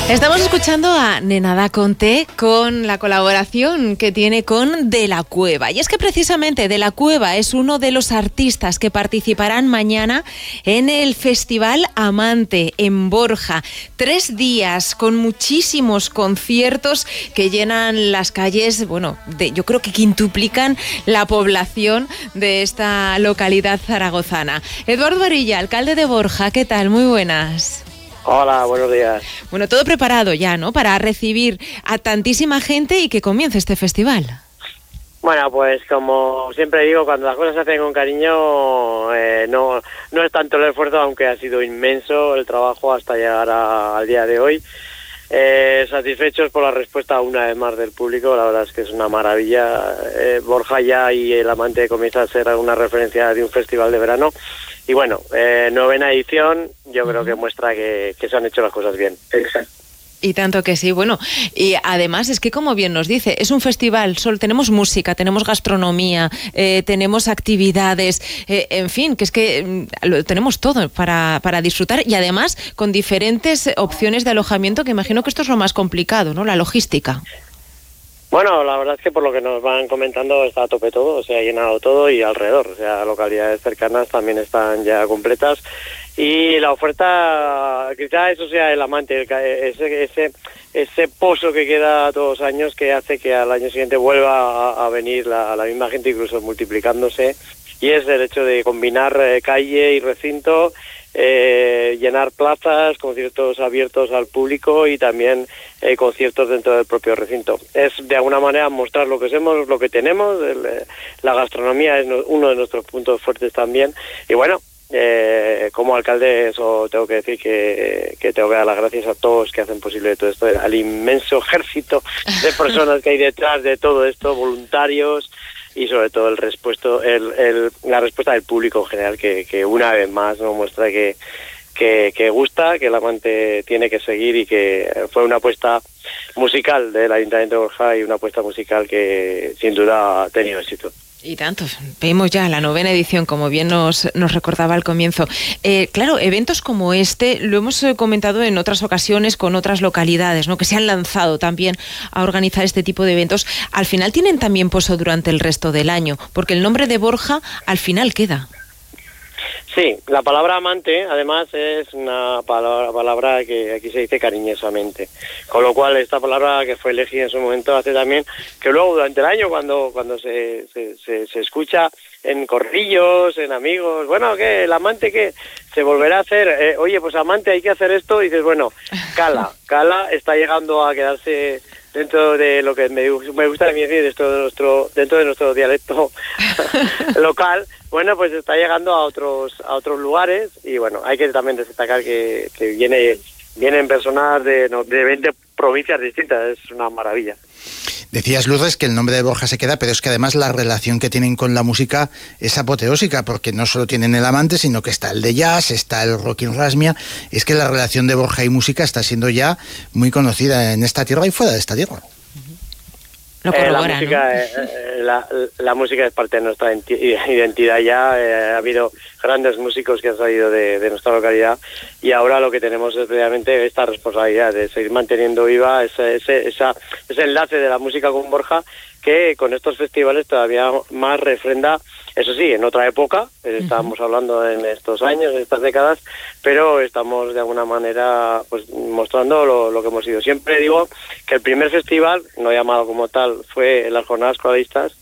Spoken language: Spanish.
Estamos escuchando a Nenada Conté con la colaboración que tiene con De la Cueva. Y es que precisamente De la Cueva es uno de los artistas que participarán mañana en el Festival Amante en Borja. 3 días con muchísimos conciertos que llenan las calles, yo creo que quintuplican la población de esta localidad zaragozana. Eduardo Arilla, alcalde de Borja, ¿qué tal? Muy buenas. Hola, buenos días. Bueno, todo preparado ya, ¿no?, para recibir a tantísima gente y que comience este festival. Bueno, pues como siempre digo, cuando las cosas se hacen con cariño, no es tanto el esfuerzo, aunque ha sido inmenso el trabajo hasta llegar al día de hoy. Satisfechos por la respuesta una vez más del público, la verdad es que es una maravilla. Borja ya y el Amante comienza a ser una referencia de un festival de verano. Y bueno, 9ª edición, yo creo que muestra que se han hecho las cosas bien. Exacto. Y tanto que sí, y además es que, como bien nos dice, es un festival, tenemos música, tenemos gastronomía, tenemos actividades, en fin, que es que lo tenemos todo para disfrutar, y además con diferentes opciones de alojamiento, que imagino que esto es lo más complicado, ¿no?, la logística. Bueno, la verdad es que por lo que nos van comentando está a tope todo, se ha llenado todo y alrededor, o sea, localidades cercanas también están ya completas. Y la oferta, quizá eso sea el Amante, ese pozo que queda todos los años, que hace que al año siguiente vuelva a venir la misma gente, incluso multiplicándose, y es el hecho de combinar calle y recinto, llenar plazas, conciertos abiertos al público y también conciertos dentro del propio recinto. Es de alguna manera mostrar lo que somos, lo que tenemos. La gastronomía es uno de nuestros puntos fuertes también, y bueno, como alcalde eso tengo que decir que tengo que dar las gracias a todos que hacen posible todo esto, al inmenso ejército de personas que hay detrás de todo esto, voluntarios, y sobre todo la respuesta del público en general, que una vez más nos muestra que gusta, que el Amante tiene que seguir, y que fue una apuesta musical del Ayuntamiento de Borja, y una apuesta musical que sin duda ha tenido éxito. Y tanto, vemos ya la 9ª edición, como bien nos recordaba al comienzo. Claro, eventos como este lo hemos comentado en otras ocasiones con otras localidades, ¿no?, que se han lanzado también a organizar este tipo de eventos. Al final tienen también pozo durante el resto del año, porque el nombre de Borja al final queda. Sí, la palabra amante, además, es una palabra que aquí se dice cariñosamente. Con lo cual, esta palabra que fue elegida en su momento hace también que luego, durante el año, cuando se escucha en corrillos, en amigos, bueno, ¿qué? ¿El amante qué? Se volverá a hacer, oye, pues amante, hay que hacer esto, y dices, bueno, cala, está llegando a quedarse dentro de lo que me gusta a mí decir, dentro de nuestro dialecto local. Bueno, pues está llegando a otros lugares, y bueno, hay que también destacar que vienen personas de 20 provincias distintas, es una maravilla. Decías, Lourdes, que el nombre de Borja se queda, pero es que además la relación que tienen con la música es apoteósica, porque no solo tienen el Amante, sino que está el de jazz, está el rocking rasmia. Es que la relación de Borja y música está siendo ya muy conocida en esta tierra y fuera de esta tierra. La música, ¿no? La música es parte de nuestra identidad ya. Ha habido grandes músicos que han salido de nuestra localidad, y ahora lo que tenemos es realmente esta responsabilidad de seguir manteniendo viva ese enlace de la música con Borja, que con estos festivales todavía más refrenda. Eso sí, en otra época, estábamos hablando en estos años, en estas décadas, pero estamos de alguna manera pues mostrando lo que hemos sido. Siempre digo que el primer festival, no llamado como tal, fue en las jornadas escolaristas,